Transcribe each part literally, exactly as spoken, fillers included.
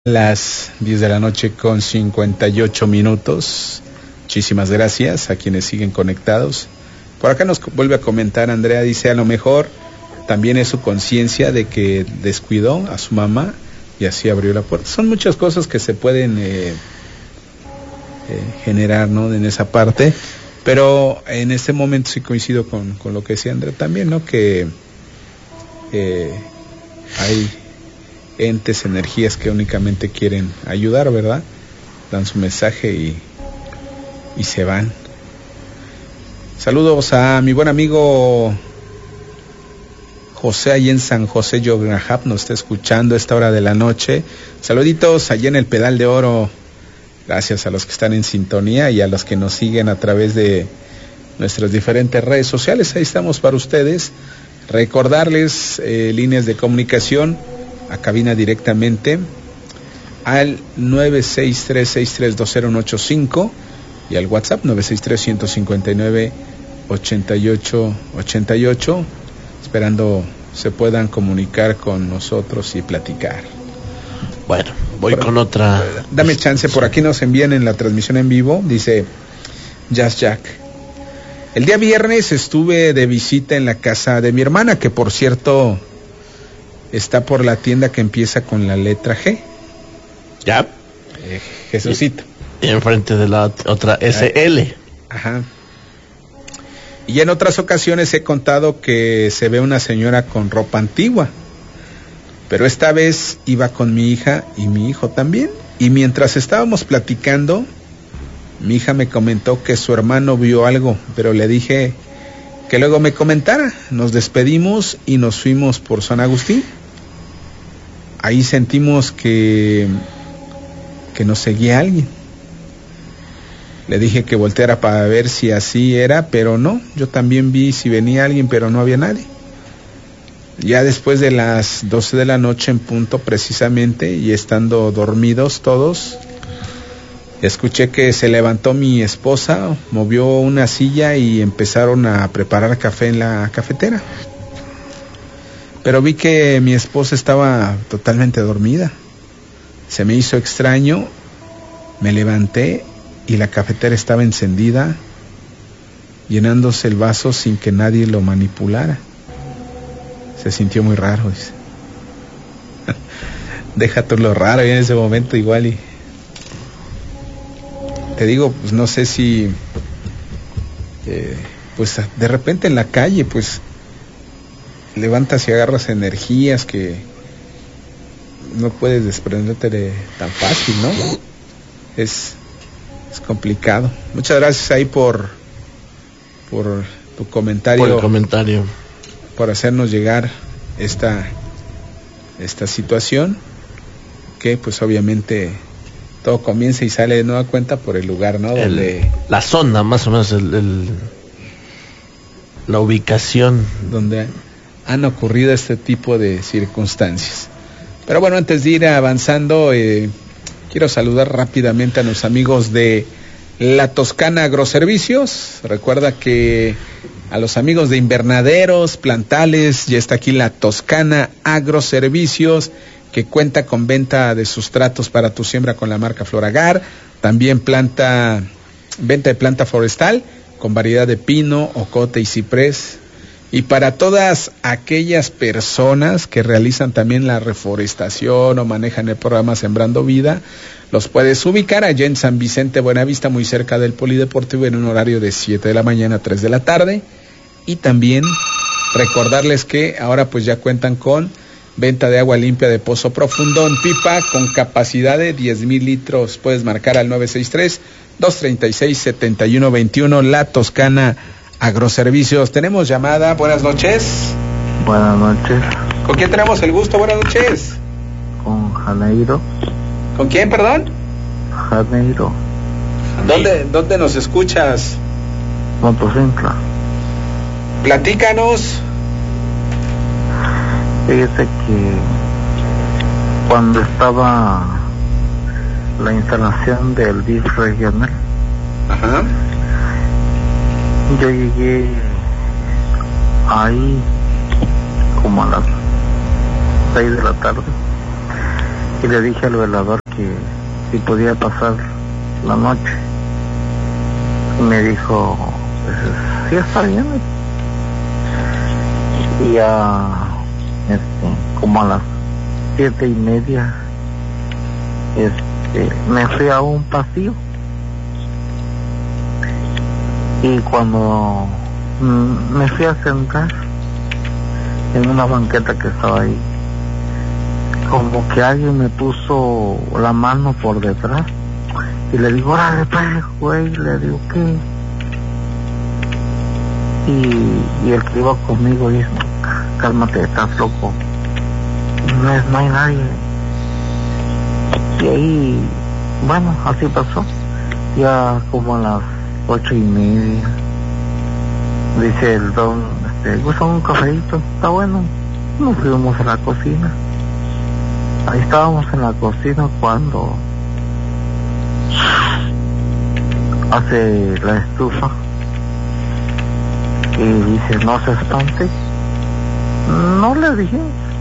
Las diez de la noche con cincuenta y ocho minutos. Muchísimas gracias a quienes siguen conectados. Por acá nos vuelve a comentar Andrea, dice, a lo mejor también es su conciencia de que descuidó a su mamá y así abrió la puerta. Son muchas cosas que se pueden eh, eh, generar, ¿no?, en esa parte, pero en este momento sí coincido con, con lo que decía Andrea también, ¿no?, que eh, hay entes, energías que únicamente quieren ayudar, ¿verdad? Dan su mensaje y, y se van. Saludos a mi buen amigo José, allí en San José Yognajap, nos está escuchando a esta hora de la noche. Saluditos allí en el Pedal de Oro. Gracias a los que están en sintonía y a los que nos siguen a través de nuestras diferentes redes sociales. Ahí estamos para ustedes. Recordarles eh, líneas de comunicación a cabina directamente al nueve seis tres, seis tres dos cero uno ocho cinco y al WhatsApp nueve seis tres, uno cinco nueve, ocho ocho ocho ocho, esperando se puedan comunicar con nosotros y platicar. Bueno, voy por, con otra. Dame chance, por aquí nos envían en la transmisión en vivo, dice Jazz Jack. El día viernes estuve de visita en la casa de mi hermana, que por cierto está por la tienda que empieza con la letra G. Ya. Eh, Jesucito. Y enfrente de la otra S L. Ajá. Y en otras ocasiones he contado que se ve una señora con ropa antigua. Pero esta vez iba con mi hija y mi hijo también. Y mientras estábamos platicando, mi hija me comentó que su hermano vio algo, pero le dije que luego me comentara. Nos despedimos y nos fuimos por San Agustín. Ahí sentimos que, que nos seguía alguien. Le dije que volteara para ver si así era, pero no. Yo también vi si venía alguien, pero no había nadie. Ya después de las doce de la noche en punto precisamente, y estando dormidos todos, escuché que se levantó mi esposa, movió una silla y empezaron a preparar café en la cafetera. Pero vi que mi esposa estaba totalmente dormida. Se me hizo extraño, me levanté y la cafetera estaba encendida, llenándose el vaso sin que nadie lo manipulara. Se sintió muy raro, dice. Deja tú lo raro, y en ese momento igual y... Te digo, pues no sé si... Eh, pues de repente en la calle, pues... levantas y agarras energías que no puedes desprenderte de tan fácil, ¿no? Es, es complicado. Muchas gracias ahí por por tu comentario. Por el comentario. Por hacernos llegar esta esta situación que pues obviamente todo comienza y sale de nueva cuenta por el lugar, ¿no? Donde el, la zona, más o menos, el, el, la ubicación. Donde han ocurrido este tipo de circunstancias. Pero bueno, antes de ir avanzando, eh, quiero saludar rápidamente a los amigos de La Toscana Agroservicios. Recuerda que a los amigos de invernaderos, plantales, ya está aquí La Toscana Agroservicios, que cuenta con venta de sustratos para tu siembra con la marca Floragar, también planta, venta de planta forestal con variedad de pino, ocote y ciprés. Y para todas aquellas personas que realizan también la reforestación o manejan el programa Sembrando Vida, los puedes ubicar allá en San Vicente Buenavista, muy cerca del Polideportivo, en un horario de siete de la mañana a tres de la tarde. Y también recordarles que ahora pues ya cuentan con venta de agua limpia de pozo profundo en pipa con capacidad de diez mil litros. Puedes marcar al nueve seis tres, dos tres seis, siete uno dos uno, La Toscana Agroservicios. Tenemos llamada. Buenas noches. Buenas noches. ¿Con quién tenemos el gusto? Buenas noches. Con Janeiro. ¿Con quién, perdón? Janeiro. ¿Dónde, dónde nos escuchas? Motocincla. Platícanos. Fíjese que cuando estaba la instalación del D I F regional, ajá, yo llegué ahí como a las seis de la tarde y le dije al velador que si podía pasar la noche. Y me dijo, pues, sí, está bien. Y ya, este, como a las siete y media, este, me fui a un pasillo. Y cuando mm, me fui a sentar en una banqueta que estaba ahí, como que alguien me puso la mano por detrás y le digo, órale pues, güey, le digo, ¿qué? Y, y el que iba conmigo dice, cálmate, estás loco, no, es, no hay nadie. Y ahí, bueno, así pasó. Ya como a las ocho y media, dice el don, este, gusta un cafecito, está bueno. Nos fuimos a la cocina. Ahí estábamos en la cocina cuando hace la estufa y dice, no se espante. No le dije,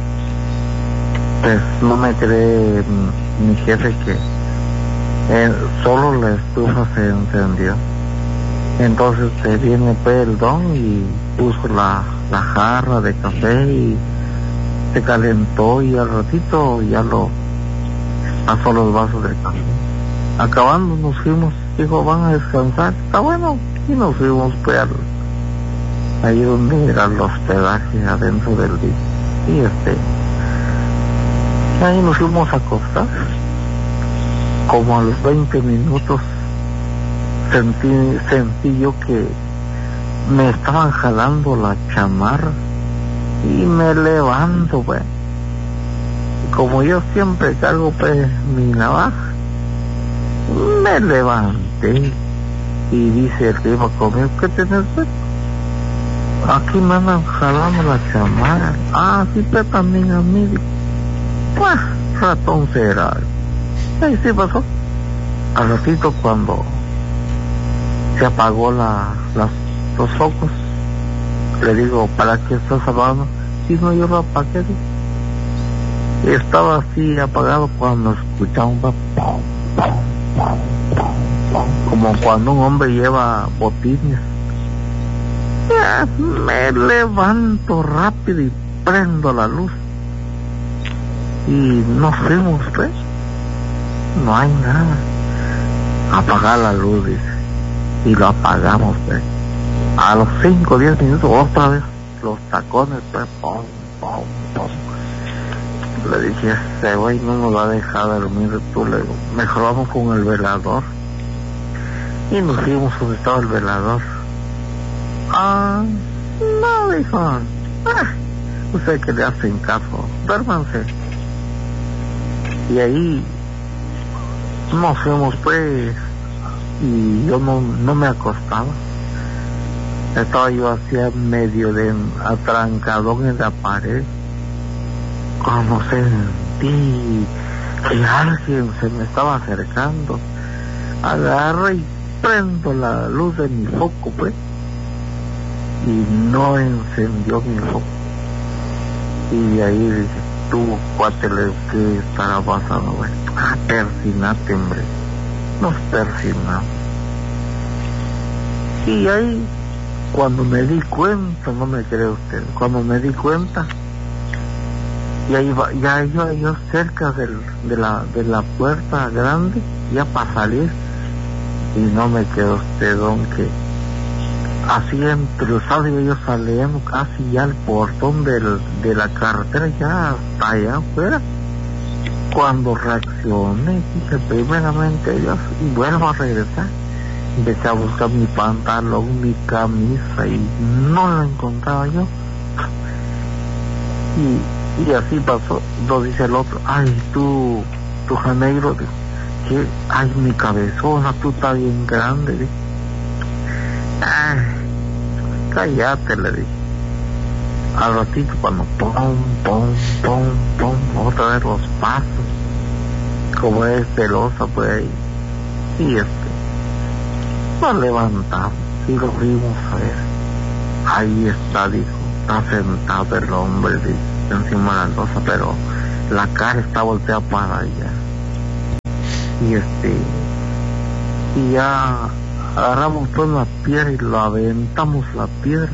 pues no me cree mi jefe que eh, solo la estufa se encendió. Entonces se viene pues el don y puso la, la jarra de café y se calentó, y al ratito ya lo pasó los vasos de café. Acabando nos fuimos, dijo, van a descansar, está bueno, y nos fuimos pues al, ahí donde era el hospedaje, adentro del día, y este ahí nos fuimos a acostar. Como a los veinte minutos sentí sentí yo que me estaban jalando la chamarra y me levanto, pues. Como yo siempre cargo pues mi navaja, me levanté y dice el que iba conmigo, ¿qué tenés, pues? Aquí me andan jalando la chamarra. Ah, sí, pero también a mí. Pues, ratón será. Y sí pasó. Al ratito cuando se apagó la, las, los focos, le digo, ¿para qué estás apagando? Si no, yo lo apagué. Y estaba así apagado cuando escuchaba un pum, pum, pum, pum, como cuando un hombre lleva botines. Ya, me levanto rápido y prendo la luz. Y nos fuimos, pues. No hay nada. Apagar la luz, dice. Y lo apagamos, pues. A los cinco o diez minutos, otra vez, los tacones, pues, pum, pum, pum. Le dije, este güey no nos va a dejar dormir, tú, le digo, mejor vamos con el velador. Y nos fuimos donde estaba el velador. Ah, no, dijo, ah, usted que le hacen caso, duérmanse. Y ahí nos fuimos, pues, y yo no, no me acostaba. Estaba yo hacia medio de atrancadón en la pared, como sentí que alguien se me estaba acercando. Agarro y prendo la luz de mi foco, pues, y no encendió mi foco. Y de ahí dije, tú, cuate, ¿qué estará pasando, güey? Ah, persinate, hombre. Nos persinamos. Y ahí, cuando me di cuenta, no me cree usted, cuando me di cuenta, ya iba, ya iba yo cerca del, de la de la puerta grande, ya para salir, y no me quedó usted, don, que así entre los y yo saliendo casi ya al portón del, de la carretera, ya hasta allá afuera. Cuando reaccioné, dije primeramente Dios, y vuelvo a regresar. Empecé a buscar mi pantalón, mi camisa, y no la encontraba yo. Y, y así pasó. Lo dice el otro, ay, tú, tu Janeiro, que, ay, mi cabezona, tú estás bien grande, ¿sí? Ay, cállate, le dije. Al ratito cuando pum, pum, pum, pum, otra vez los pasos, como es celosa, pues, y este, nos levantamos y lo vimos a ver. Ahí está, dijo, está sentado el hombre, dice, encima de la losa, pero la cara está volteada para allá. Y este, y ya agarramos toda la piedra y lo aventamos la piedra.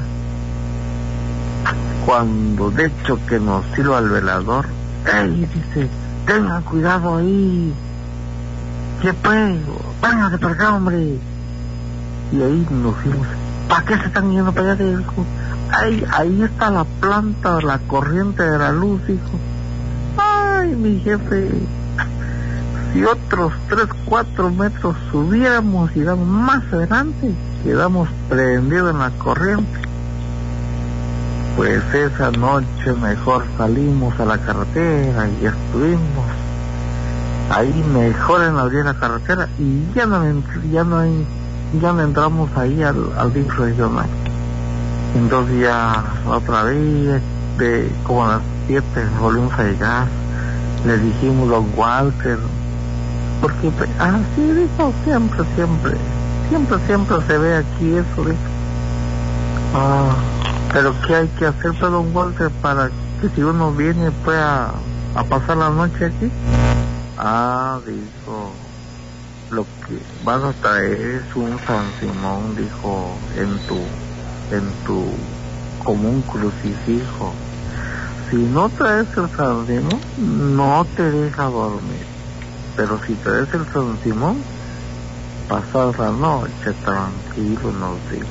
Cuando de hecho que nos silba el velador, ¡ey! Dice, tengan cuidado ahí. ¿Qué pues? Vénganse para acá, hombre. Y ahí nos fuimos. ¿Para qué se están yendo para allá? Dijo, ay, ahí está la planta, la corriente de la luz, hijo. Ay, mi jefe, si otros tres, cuatro metros subiéramos y damos más adelante, quedamos prendidos en la corriente. Pues esa noche mejor salimos a la carretera y estuvimos ahí mejor en la orilla de la carretera y ya no, ya no, ya no entramos ahí al, al D I F regional. Entonces ya otra vez, de como a las siete volvimos a llegar, le dijimos a Walter, porque así dijo, siempre, siempre, siempre, siempre se ve aquí eso, dijo. Ah, pero ¿qué hay que hacer, para don Walter, para que si uno viene pueda a pasar la noche aquí? Ah, dijo, lo que vas a traer es un San Simón, dijo, en tu, en tu, como un crucifijo. Si no traes el San Simón, no te deja dormir. Pero si traes el San Simón, pasas la noche tranquilo, nos dijo.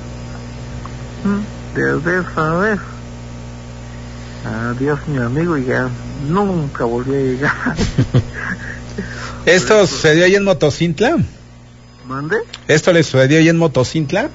Desde esa vez, adiós mi amigo, y ya nunca volví a llegar. ¿Esto sucedió ahí en Motocintla? ¿Mande? ¿Esto le sucedió ahí en Motocintla?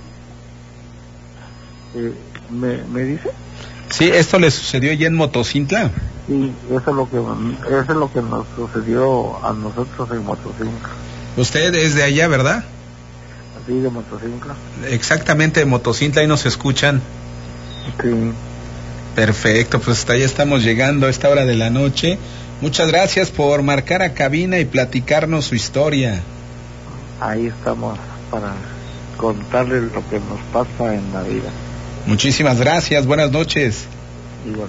Eh, ¿me, ¿Me dice? Sí, esto le sucedió allí en Motocintla. Sí, eso es lo que eso es lo que nos sucedió a nosotros en Motocintla. Usted es de allá, ¿verdad? Sí, de Motocintla. Exactamente, de Motocintla, ahí nos escuchan. Sí. Perfecto, pues hasta allá estamos llegando a esta hora de la noche. Muchas gracias por marcar a cabina y platicarnos su historia. Ahí estamos para contarles lo que nos pasa en la vida. Muchísimas gracias, buenas noches. Igual.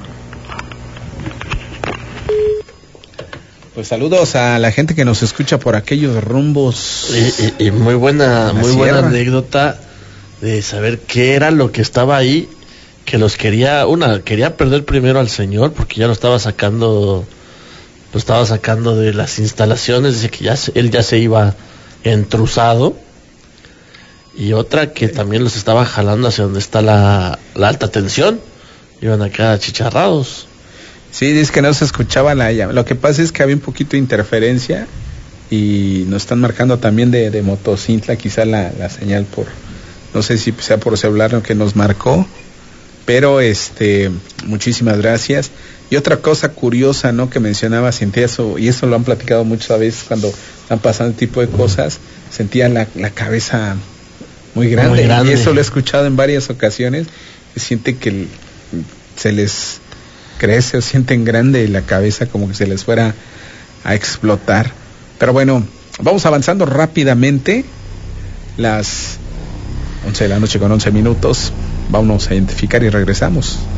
Pues saludos a la gente que nos escucha por aquellos rumbos. Y, y, y muy buena, muy buena anécdota de saber qué era lo que estaba ahí, que los quería, una, quería perder primero al señor porque ya lo estaba sacando, lo estaba sacando de las instalaciones, dice que ya se, él ya se iba entruzado. Y otra que también los estaba jalando hacia donde está la, la alta tensión. Iban acá achicharrados. Sí, dice que no se escuchaba la llama. Lo que pasa es que había un poquito de interferencia y nos están marcando también de, de Motocintla, quizá la, la señal por, no sé si sea por celular lo que nos marcó, pero este, muchísimas gracias. Y otra cosa curiosa, ¿no?, que mencionaba, sentía eso, y eso lo han platicado muchas veces cuando están pasando este tipo de cosas, sentía la, la cabeza muy grande, muy grande, y eso lo he escuchado en varias ocasiones, siente que el, se les crece o sienten grande la cabeza, como que se les fuera a explotar. Pero bueno, vamos avanzando rápidamente, las once de la noche con once minutos, vámonos a identificar y regresamos.